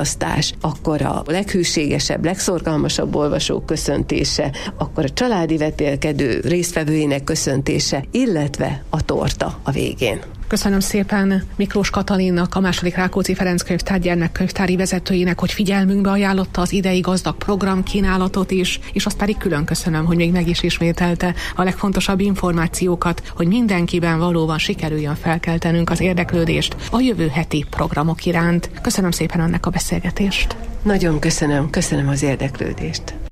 választás, akkor a leghűségesebb, legszorgalmasabb olvasók köszöntése, akkor a családi vetélkedő résztvevőinek köszöntése, illetve a torta a végén. Köszönöm szépen Miklós Katalinnak, a II. Rákóczi Ferenc Könyvtár gyermekkönyvtári vezetőjének, hogy figyelmünkbe ajánlotta az idei gazdag programkínálatot is, és azt pedig külön köszönöm, hogy még meg is ismételte a legfontosabb információkat, hogy mindenkiben valóban sikerüljön felkeltenünk az érdeklődést a jövő heti programok iránt. Köszönöm szépen önnek a beszélgetést. Nagyon köszönöm az érdeklődést.